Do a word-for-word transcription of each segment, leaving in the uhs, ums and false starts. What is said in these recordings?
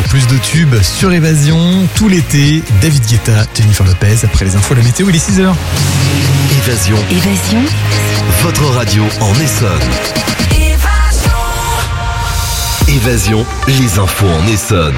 plus de tubes sur Évasion tout l'été. David Guetta, Jennifer Lopez, après les infos, la météo, il est six heures. Évasion. Évasion. Votre radio en Essonne. Évasion, les infos en Essonne.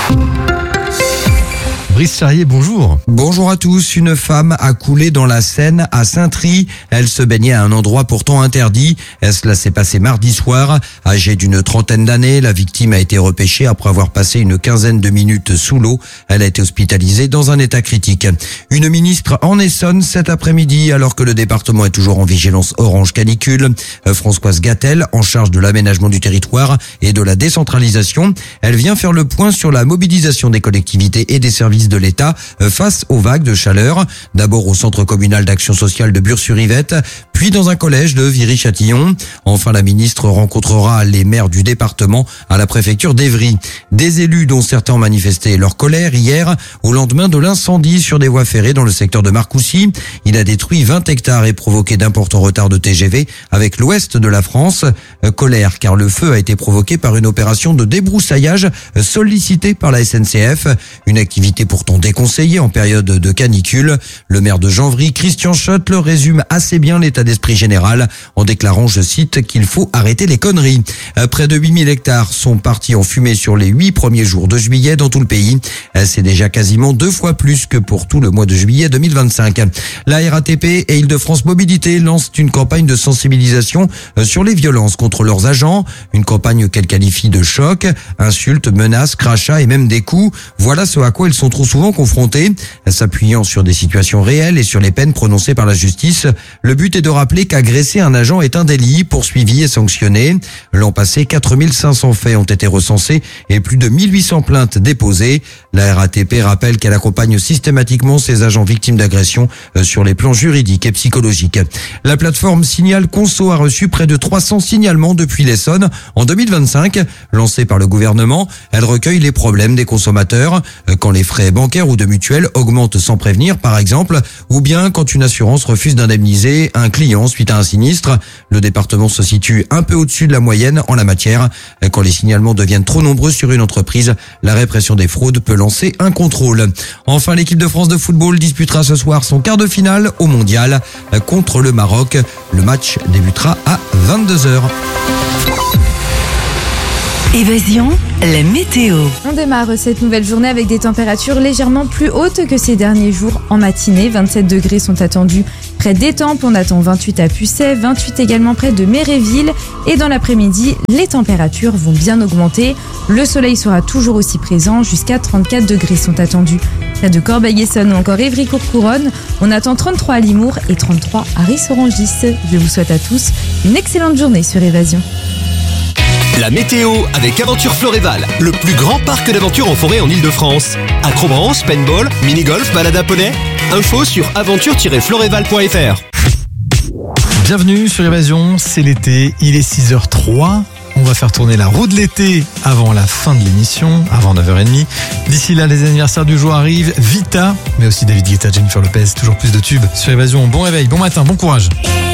Brice Charrier, bonjour. Bonjour à tous. Une femme a coulé dans la Seine à Saint-Try. Elle se baignait à un endroit pourtant interdit. Cela s'est passé mardi soir. Âgée d'une trentaine d'années, la victime a été repêchée après avoir passé une quinzaine de minutes sous l'eau. Elle a été hospitalisée dans un état critique. Une ministre en Essonne cet après-midi, alors que le département est toujours en vigilance orange canicule. Françoise Gatel, en charge de l'aménagement du territoire et de la décentralisation. Elle vient faire le point sur la mobilisation des collectivités et des services de l'État face aux vagues de chaleur. D'abord au centre communal d'action sociale de Bure-sur-Yvette, puis dans un collège de Viry-Châtillon. Enfin, la ministre rencontrera les maires du département à la préfecture d'Évry. Des élus dont certains ont manifesté leur colère hier au lendemain de l'incendie sur des voies ferrées dans le secteur de Marcoussis. Il a détruit vingt hectares et provoqué d'importants retards de T G V avec l'ouest de la France. Colère car le feu a été provoqué par une opération de débroussaillage sollicitée par la S N C F. Une activité pourtant déconseillé en période de canicule. Le maire de Janvry, Christian Schott, le résume assez bien l'état d'esprit général en déclarant, je cite, qu'il faut arrêter les conneries. Près de huit mille hectares sont partis en fumée sur les huit premiers jours de juillet dans tout le pays. C'est déjà quasiment deux fois plus que pour tout le mois de juillet deux mille vingt-cinq. La R A T P et Île-de-France Mobilité lancent une campagne de sensibilisation sur les violences contre leurs agents. Une campagne qu'elle qualifie de choc, insultes, menaces, crachats et même des coups. Voilà ce à quoi ils sont trop souvent confrontés, s'appuyant sur des situations réelles et sur les peines prononcées par la justice. Le but est de rappeler qu'agresser un agent est un délit, poursuivi et sanctionné. L'an passé, quatre mille cinq cents faits ont été recensés et plus de mille huit cents plaintes déposées. La R A T P rappelle qu'elle accompagne systématiquement ses agents victimes d'agressions sur les plans juridiques et psychologiques. La plateforme Signal Conso a reçu près de trois cents signalements depuis l'Essonne en deux mille vingt-cinq. Lancée par le gouvernement, elle recueille les problèmes des consommateurs. Quand les frais bancaires ou de mutuelle augmentent sans prévenir, par exemple, ou bien quand une assurance refuse d'indemniser un client suite à un sinistre. Le département se situe un peu au-dessus de la moyenne en la matière. Quand les signalements deviennent trop nombreux sur une entreprise, la répression des fraudes peut lancer un contrôle. Enfin, l'équipe de France de football disputera ce soir son quart de finale au mondial contre le Maroc. Le match débutera à vingt-deux heures. Évasion, la météo. On démarre cette nouvelle journée avec des températures légèrement plus hautes que ces derniers jours en matinée. vingt-sept degrés sont attendus près d'Étampes, on attend vingt-huit à Pucet, vingt-huit également près de Méréville. Et dans l'après-midi, les températures vont bien augmenter. Le soleil sera toujours aussi présent, jusqu'à trente-quatre degrés sont attendus près de Corbeil-Essonnes ou encore Évry-Courcouronnes. On attend trente-trois à Limours et trente-trois à Ris-Orangis. Je vous souhaite à tous une excellente journée sur Évasion. La météo avec Aventure Floréval, le plus grand parc d'aventure en forêt en Ile-de-France. Acrobranche, paintball, mini-golf, balade à poney. Info sur aventure tiret floréval point f r. Bienvenue sur Évasion, c'est l'été, il est six heures trois. On va faire tourner la roue de l'été avant la fin de l'émission, avant neuf heures trente. D'ici là, les anniversaires du jour arrivent. Vita, mais aussi David Guetta, Jennifer Lopez, toujours plus de tubes sur Évasion. Bon réveil, bon matin, bon courage.